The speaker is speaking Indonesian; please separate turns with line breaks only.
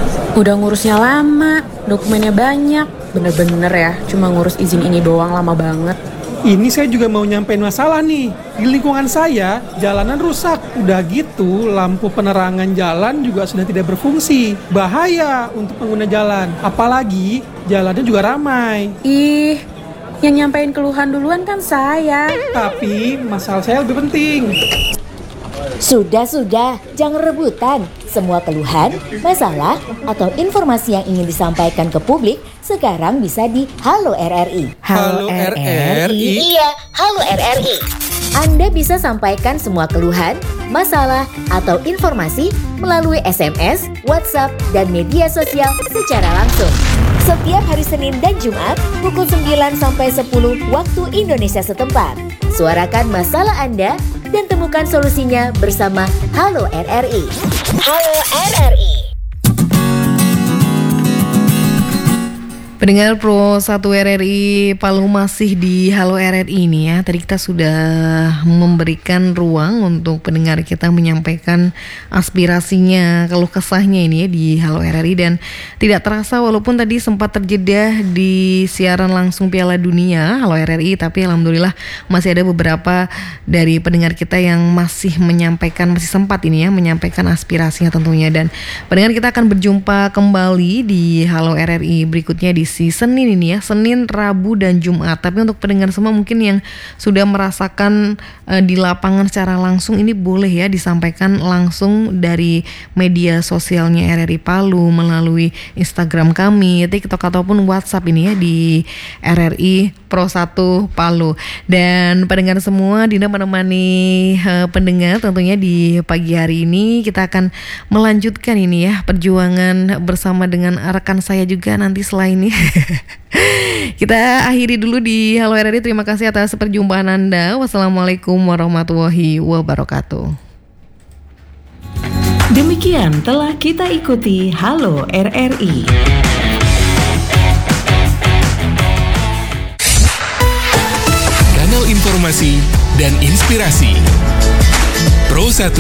Udah ngurusnya lama, dokumennya banyak. Bener-bener ya, cuma ngurus izin ini doang lama banget.
Ini saya juga mau nyampein masalah nih. Di lingkungan saya, jalanan rusak. Udah gitu, lampu penerangan jalan juga sudah tidak berfungsi. Bahaya untuk pengguna jalan. Apalagi, jalannya juga ramai.
Ih, yang nyampein keluhan duluan kan saya.
Tapi, masalah saya lebih penting.
Sudah, jangan rebutan. Semua keluhan, masalah, atau informasi yang ingin disampaikan ke publik sekarang bisa di Halo RRI.
Halo RRI?
Iya, Halo RRI. Anda bisa sampaikan semua keluhan, masalah, atau informasi melalui SMS, WhatsApp, dan media sosial secara langsung. Setiap hari Senin dan Jumat pukul 9 sampai 10 waktu Indonesia setempat. Suarakan masalah Anda dan temukan solusinya bersama Halo RRI. Halo RRI.
Pendengar Pro 1 RRI Palu masih di Halo RRI ini ya. Tadi kita sudah memberikan ruang untuk pendengar kita menyampaikan aspirasinya, keluh kesahnya ini ya di Halo RRI. Dan tidak terasa walaupun tadi sempat terjeda di siaran langsung Piala Dunia Halo RRI, tapi alhamdulillah masih ada beberapa dari pendengar kita yang masih sempat ini ya menyampaikan aspirasinya tentunya. Dan pendengar kita akan berjumpa kembali di Halo RRI berikutnya di Senin ini ya, Senin, Rabu, dan Jumat. Tapi untuk pendengar semua mungkin yang sudah merasakan di lapangan secara langsung, ini boleh ya disampaikan langsung dari media sosialnya RRI Palu melalui Instagram kami, TikTok ataupun WhatsApp ini ya di RRI Pro 1 Palu. Dan pendengar semua, Dina menemani pendengar tentunya di pagi hari ini. Kita akan melanjutkan ini ya perjuangan bersama dengan rekan saya juga nanti setelah ini. Kita akhiri dulu di Halo RRI. Terima kasih atas perjumpaan Anda. Wassalamualaikum warahmatullahi wabarakatuh.
Demikian telah kita ikuti Halo RRI.
Kanal informasi dan inspirasi Pro 1